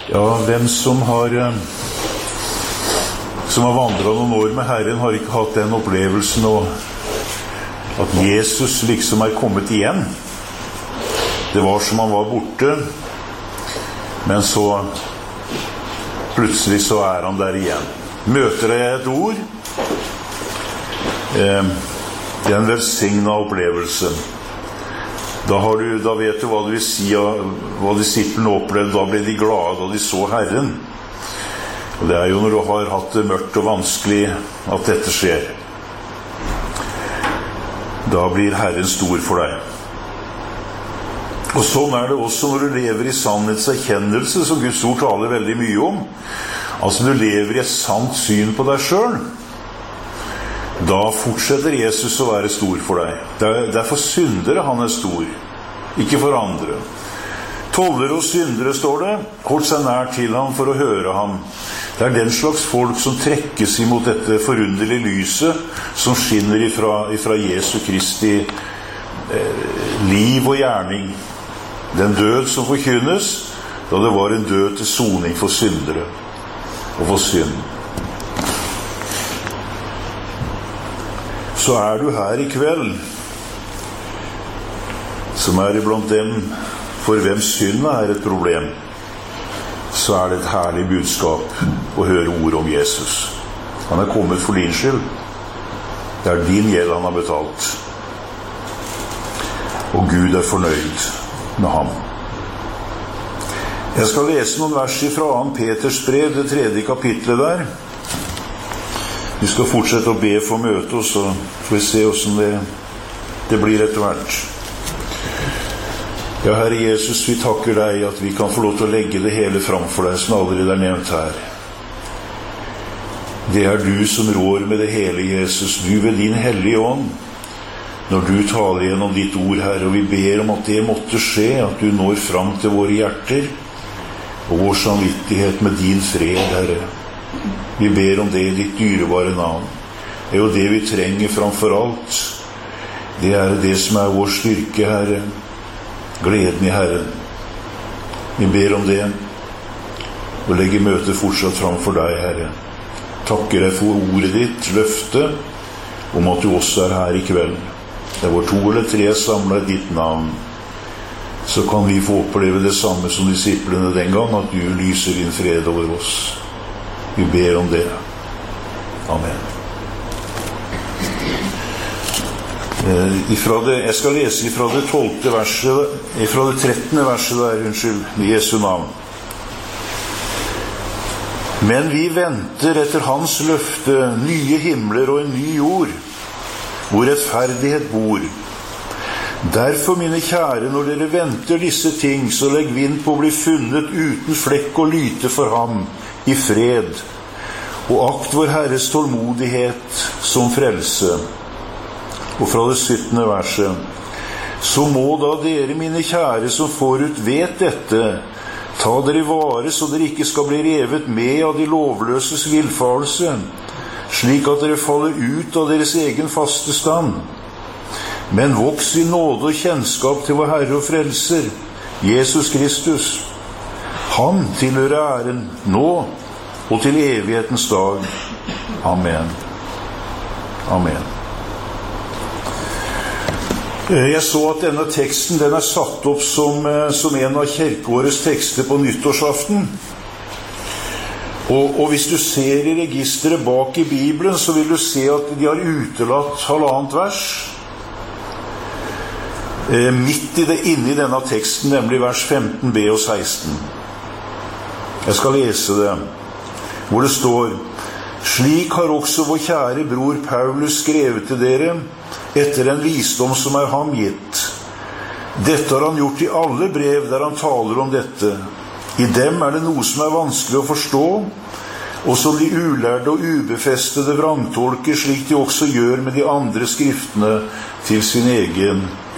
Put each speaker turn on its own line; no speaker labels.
Ja, hvem som har vandret noen år med Herren, har ikke hatt den opplevelsen at Jesus liksom kommet igjen. Det var som han var borte, men så plutselig så han der igjen. Møter jeg et ord, det en velsignet opplevelse. Da vet du hva det vil si, hva disiplene opplevde. Da ble de glade da de så Herren. Og det jo når du har hatt det mørkt og vanskelig at dette skjer. Da blir Herren stor for deg. Og sånn det også når du lever i sannhetserkjennelse, som Guds ord taler veldig mye om. Altså du lever i et sant syn på deg selv. Da fortsetter Jesus å være stor for deg. Derfor syndere han stor, ikke for andre. Tollere og syndere, står det, holdt seg nær til ham for å høre ham. Det den slags folk som trekkes imot dette forunderlige lyset som skinner ifra Jesu Kristi liv og gjerning. Den død som forkynnes, da det var en død til soning for syndere og for synd. Så du her i kveld, som iblant dem for hvem synd et problem, så det et herlig budskap å høre ord om Jesus. Han kommet for din skyld. Det din gjeld han har betalt. Og Gud fornøyd med ham. Jeg skal lese noen vers fra 2. Peters brev, det 3. kapitlet der. Vi skal fortsette å be for møte, og så får vi se hvordan det blir etter hvert. Ja, Herre Jesus, vi takker deg at vi kan få lov til å legge det hele framfor deg, som allerede nevnt her. Det du som rår med det hele, Jesus, du ved din hellige ånd, når du taler gjennom ditt ord, Herre, og vi ber om at det måtte skje, at du når fram til våre hjerter, og vår samvittighet med din fred, Herre. Vi ber om det i ditt dyrebare navn. Det jo det vi trenger framfor alt. Det det som vår styrke, Herre. Gleden i Herren. Vi ber om det. Og legger møtet fortsatt framfor deg, Herre. Takker deg for ordet ditt, løfte, om at du også her i kveld. Det hvor 2 eller 3 samlet ditt navn, så kan vi få oppleve det samme som disiplene den gang, at du lyser din fred over oss. Vi ber om det. Amen. Jeg skal lese fra det 12. verset, fra det 13. verset der, i Jesu navn. Men vi venter etter hans løfte nye himler og en ny jord, hvor rettferdighet bor. Derfor, mine kjære, når dere venter disse ting, så legg vind på å bli funnet uten flekk og lyte for ham i fred, og akt vår Herres tålmodighet som frelse. Og fra det 17. verset, så må da dere, mine kjære, som forut vet dette, ta dere i vare, så dere ikke skal bli revet med av de lovløses villfarelse, slik at dere faller ut av deres egen faste stand. Men voks i nåde og kjennskap til vår Herre og Frelser, Jesus Kristus. Han tilhører æren nå og til evighetens dag. Amen. Amen. Jeg så at denne teksten den satt opp som en av kirkeårets tekster på nyttårsaften. Og hvis du ser i registeret bak i Bibelen, så vil du se at de har utelatt 1,5 vers. Midt i det inne i denne teksten, nemlig vers 15b og 16. Jeg skal lese det, hvor det står: Slik har også vår kjære bror Paulus skrevet til dere, etter en visdom som ham gitt. Dette har han gjort i alle brev der han taler om dette. I dem det noe som vanskelig å forstå, og som de ulærde og ubefestede vrangtolker, slik de også gjør med de andre skriftene til sin egen